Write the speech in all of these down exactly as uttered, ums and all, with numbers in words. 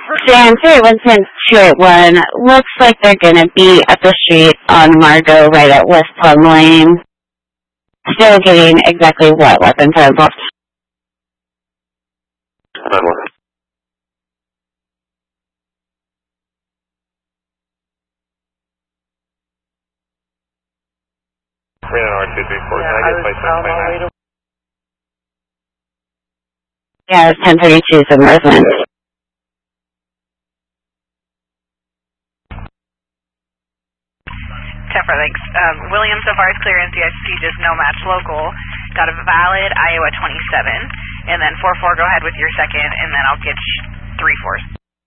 Jan three one ten two eight one, looks like they're going to be up the street on Margot right at West Plum Lane. Still getting exactly what weapons are involved. Yeah, it's ten thirty-two, so resident. Temper, thanks. Um, William so far is clear in D S P, just no match local. Got a valid Iowa twenty-seven. And then four four, go ahead with your second, and then I'll get three fours.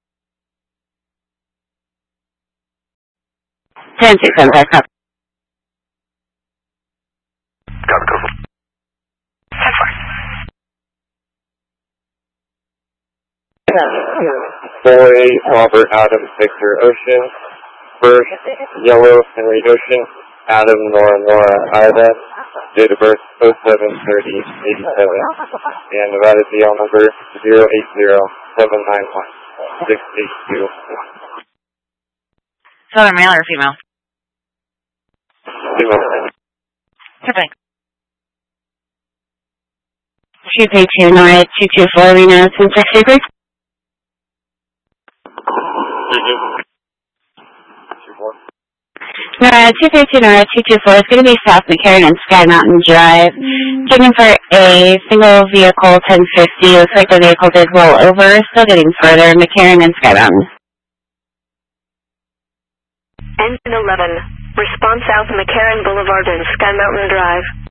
ten six seven five, copy. Got it, go. ten four. four eight, Robert Adam Victor Ocean. First, Yellow Henry Ocean. Adam Nora Nora Ida. Date of birth oh seven thirty eighty-seven. And Nevada D L number zero eight zero seven nine one six eight two. Southern male or female? Female. Perfect. two three two Nora two two four, we know it's in six acres. Nora two three two Nora two two four is going to be South McCarran and Sky Mountain Drive. Checking for a single vehicle ten fifty. Looks like the vehicle did roll over. Still getting further. McCarran and Sky Mountain. Engine eleven. Response South McCarran Boulevard and Sky Mountain Drive.